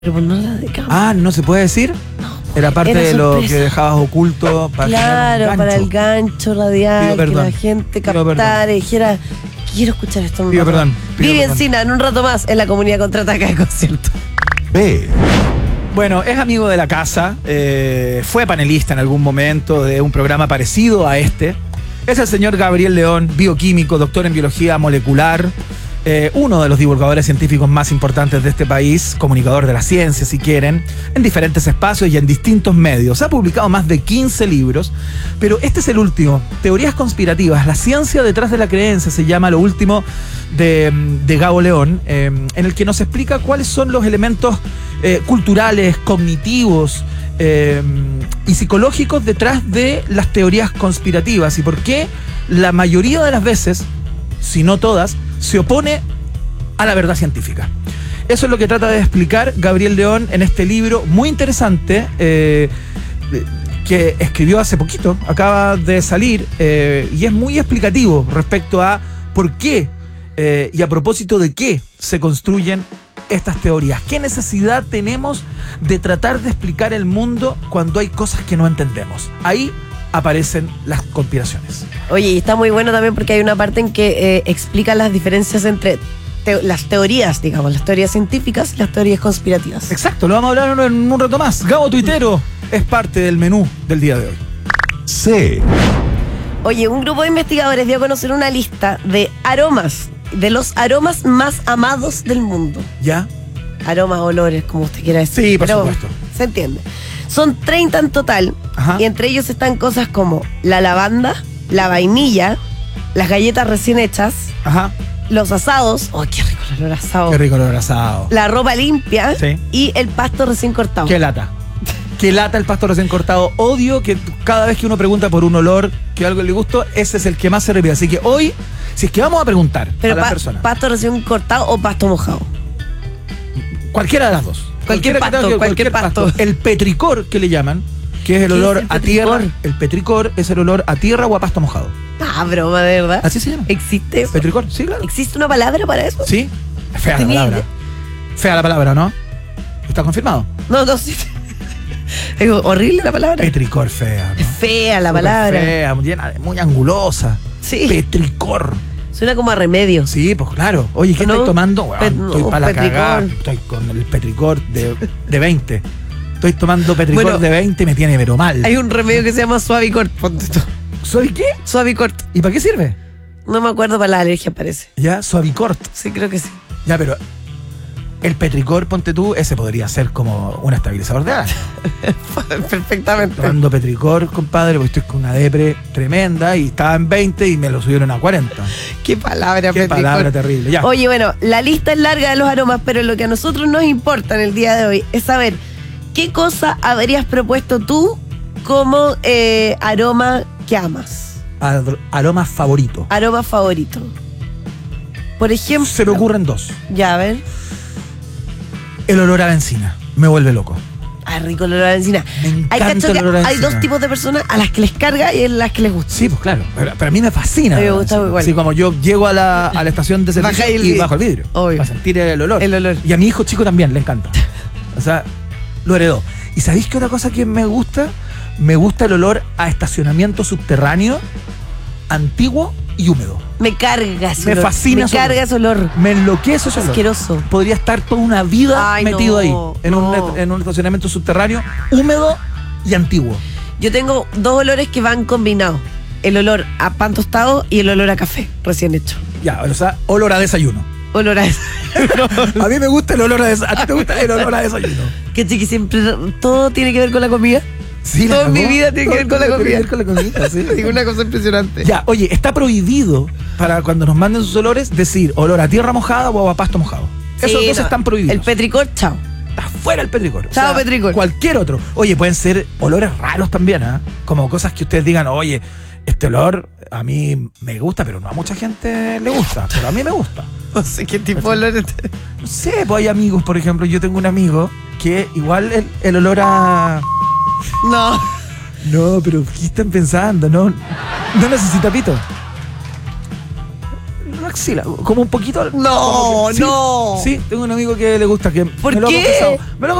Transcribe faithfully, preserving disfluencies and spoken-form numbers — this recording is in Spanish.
Pero pues no la de cama. Ah, ¿no se puede decir? No, Era parte era de lo sorpresa. que dejabas oculto para Claro, generar un para gancho. el gancho radial, Pido que perdón. la gente Pido captara y dijera, quiero escuchar esto en un Pido rato. perdón, pido Vivi perdón. Encina, en un rato más, en la comunidad contraataca de concierto. B. Bueno, es amigo de la casa, eh, fue panelista en algún momento de un programa parecido a este. Es el señor Gabriel León, bioquímico, doctor en biología molecular, eh, uno de los divulgadores científicos más importantes de este país, comunicador de la ciencia, si quieren, en diferentes espacios y en distintos medios. Ha publicado más de quince libros, pero este es el último, Teorías conspirativas, la ciencia detrás de la creencia, se llama lo último de, de Gabo León, eh, en el que nos explica cuáles son los elementos eh, culturales, cognitivos eh, y psicológicos detrás de las teorías conspirativas y por qué la mayoría de las veces, si no todas, se opone a la verdad científica. Eso es lo que trata de explicar Gabriel León en este libro muy interesante eh, que escribió hace poquito, acaba de salir, eh, y es muy explicativo respecto a por qué eh, y a propósito de qué se construyen estas teorías. ¿Qué necesidad tenemos de tratar de explicar el mundo cuando hay cosas que no entendemos? Ahí aparecen las conspiraciones. Oye, y está muy bueno también porque hay una parte en que eh, explica las diferencias entre te- las teorías, digamos, las teorías científicas y las teorías conspirativas. Exacto, lo vamos a hablar en un rato más. Gabo Tuitero es parte del menú del día de hoy. C. Oye, un grupo de investigadores dio a conocer una lista de aromas, de los aromas más amados del mundo. ¿Ya? Aromas, olores, como usted quiera decir. Sí, por pero supuesto. se entiende. Son treinta en total. Ajá. Y entre ellos están cosas como la lavanda, la vainilla, las galletas recién hechas, Ajá. los asados. ¡Oh, qué rico el olor a asado! Qué rico el abrazado. La ropa limpia Sí. y el pasto recién cortado. Qué lata. Qué lata el pasto recién cortado. Odio que cada vez que uno pregunta por un olor que algo le gustó, ese es el que más se repite. Así que hoy, si es que vamos a preguntar Pero a las pa- personas, pasto recién cortado o pasto mojado. cualquiera de las dos. Cualquier Cualquiera que pasto, tenga que- cualquier pasto. El petricor que le llaman, que es el ¿Qué olor es el a tierra. petricor? El petricor es el olor a tierra o a pasto mojado. Ah, broma, de verdad. Así se llama. ¿Existe eso? Petricor, sí, claro. ¿Existe una palabra para eso? Sí. Fea la Tenía palabra. idea. Fea la palabra, ¿no? ¿Está confirmado? No, no, sí. Es horrible la palabra. Petricor fea, Es ¿no? fea la Súper palabra. Fea, muy, llena de- muy angulosa. Sí. Petricor. Suena como a remedio. Sí, pues claro. Oye, ¿qué ¿No? estoy tomando? Weón, Pet- estoy no, para la petricor. cagada. Estoy con el petricor de, de veinte. Estoy tomando petricor Bueno, de veinte y me tiene pero mal. Hay un remedio que se llama Suavicort. Ponte tú. ¿Soy qué? Suavicort. ¿Y para qué sirve? No me acuerdo para la alergia, parece. Ya, Suavicort. Sí, creo que sí. Ya, pero el petricor, ponte tú, ese podría ser como un estabilizador de alas. Perfectamente. Tomando petricor, compadre, porque estoy con una depre tremenda y estaba en veinte y me lo subieron a cuarenta. Qué palabra, Qué Petricor. palabra terrible. Ya. Oye, bueno, la lista es larga de los aromas, pero lo que a nosotros nos importa en el día de hoy es saber qué cosa habrías propuesto tú como eh, aroma que amas. Ad- Aroma favorito. Aroma favorito. Por ejemplo. Se me ocurren dos. Ya, a ver. El olor a benzina. Me vuelve loco. Ay, rico el olor a benzina. Me Hay, encanta cacho el que olor a hay benzina. dos tipos de personas a las que les carga y a las que les gusta. Sí, pues claro. Pero, pero a mí me fascina. A mí me la gusta benzina. igual. Así como yo llego a la, a la estación de servicio Baja el y vidrio. bajo el vidrio. Obvio. Para sentir el olor. El olor. Y a mi hijo chico también le encanta. O sea, lo heredó. ¿Y sabéis qué otra cosa que me gusta? Me gusta el olor a estacionamiento subterráneo, antiguo y húmedo. Me carga ese Me olor. fascina Me ese carga olor. ese olor. Me enloquece ese olor. Asqueroso. Podría estar toda una vida Ay, metido no, ahí. En, no. un, en un estacionamiento subterráneo, húmedo y antiguo. Yo tengo dos olores que van combinados. El olor a pan tostado y el olor a café recién hecho. Ya, o sea, olor a desayuno. Olor a eso. A mí me gusta el olor a desayuno. ¿A ti te gusta el olor a desayuno? Que chiqui, siempre todo tiene que ver con la comida. Sí, la Todo en mi cagó. vida tiene que ver con la Todo comida. Tiene que ver con la comida, sí. Digo una cosa impresionante. Ya, oye, está prohibido para cuando nos manden sus olores decir olor a tierra mojada o a pasto mojado. Esos Sí, dos no, están prohibidos. El petricor, chao. Está fuera el petricor. Chao, petricor. Cualquier otro. Oye, pueden ser olores raros también, ¿ah? Como cosas que ustedes digan, oye, este olor a mí me gusta, pero no a mucha gente le gusta. Pero a mí me gusta. No sé qué tipo de olor. No sé, pues hay amigos, por ejemplo, yo tengo un amigo que igual el, el olor a... No. No, pero ¿qué están pensando? No, no necesita pito. axila, como un poquito. No, como que- sí, no. Sí, tengo un amigo que le gusta que ¿Por me lo ha qué? confesado. Me lo